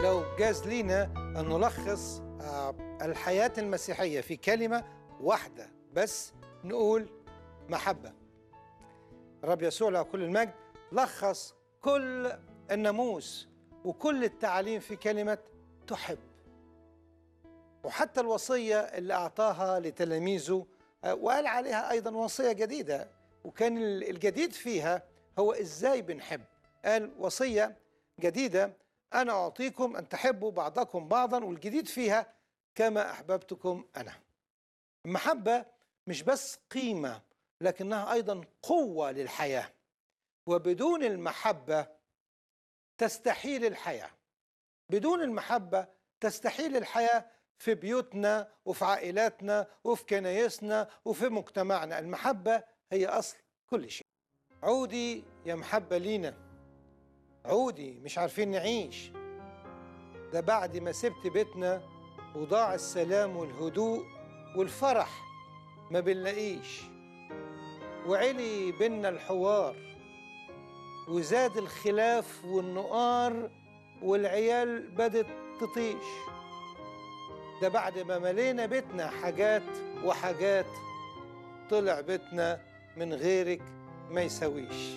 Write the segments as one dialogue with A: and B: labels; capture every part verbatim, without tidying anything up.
A: لو جاز لينا أن نلخص الحياة المسيحية في كلمة واحدة بس، نقول محبة. الرب يسوع له كل المجد لخص كل الناموس وكل التعاليم في كلمة تحب. وحتى الوصية اللي أعطاها لتلاميذه وقال عليها أيضا وصية جديدة، وكان الجديد فيها هو إزاي بنحب. قال وصية جديدة أنا أعطيكم أن تحبوا بعضكم بعضا، والجديد فيها كما أحببتكم أنا. المحبة مش بس قيمة لكنها أيضا قوة للحياة، وبدون المحبة تستحيل الحياة. بدون المحبة تستحيل الحياة في بيوتنا وفي عائلاتنا وفي كنايسنا وفي مجتمعنا. المحبة هي أصل كل شيء. عودي يا محبة لينا، عودي مش عارفين نعيش. ده بعد ما سبت بيتنا وضاع السلام والهدوء والفرح ما بنلاقيش، وعلي بينا الحوار وزاد الخلاف والنقار والعيال بدت تطيش. ده بعد ما ملينا بيتنا حاجات وحاجات، طلع بيتنا من غيرك ما يسويش.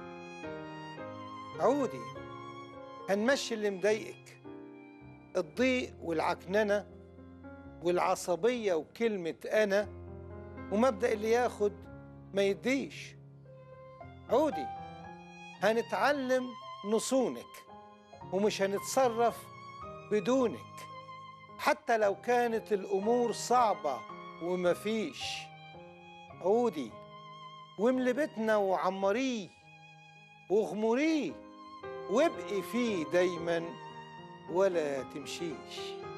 A: عودي هنمشي اللي مضايقك، الضيق والعكننة والعصبية وكلمة أنا ومبدأ اللي ياخد ما يديش. عودي هنتعلم نصونك ومش هنتصرف بدونك، حتى لو كانت الأمور صعبة ومفيش. عودي واملي بيتنا وعمريه واغمريه وابقي فيه دايما ولا تمشيش.